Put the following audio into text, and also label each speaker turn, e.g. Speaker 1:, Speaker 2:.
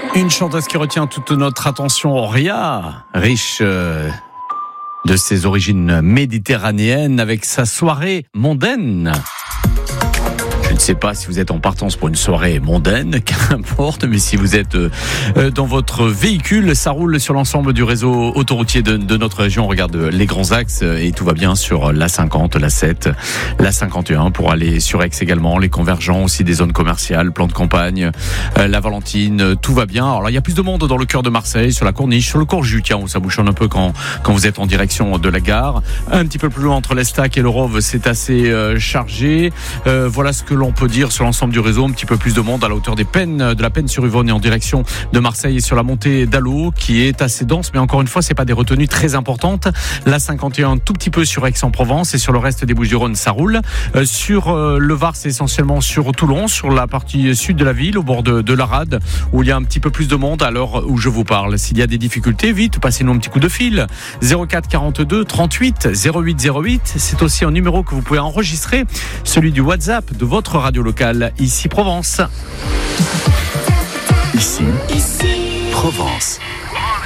Speaker 1: Une chanteuse qui retient toute notre attention, Ria, riche de ses origines méditerranéennes, avec sa soirée mondaine. Je ne sais pas si vous êtes en partance pour une soirée mondaine, qu'importe, mais si vous êtes dans votre véhicule, ça roule sur l'ensemble du réseau autoroutier de notre région. On regarde les grands axes et tout va bien sur la 50, la 7, la 51 pour aller sur Aix également, les convergents aussi des zones commerciales, plan de campagne, la Valentine, tout va bien. Alors là, il y a plus de monde dans le cœur de Marseille, sur la Corniche, sur le Corju, tiens, où ça bouchonne un peu quand vous êtes en direction de la gare. Un petit peu plus loin entre l'Estac et le Rove, c'est assez chargé. Voilà ce que l'on peut dire sur l'ensemble du réseau. Un petit peu plus de monde à la hauteur de la Peine-sur-Yvonne et en direction de Marseille et sur la montée d'Allo qui est assez dense, mais encore une fois c'est pas des retenues très importantes. La 51 un tout petit peu sur Aix-en-Provence et sur le reste des Bouches-du-Rhône ça roule. Sur le Var c'est essentiellement sur Toulon, sur la partie sud de la ville au bord de la rade où il y a un petit peu plus de monde à l'heure où je vous parle. S'il y a des difficultés, vite passez-nous un petit coup de fil. 04 42 38 08 08, c'est aussi un numéro que vous pouvez enregistrer, celui du WhatsApp de votre radio locale, ici Provence.
Speaker 2: Ici Provence.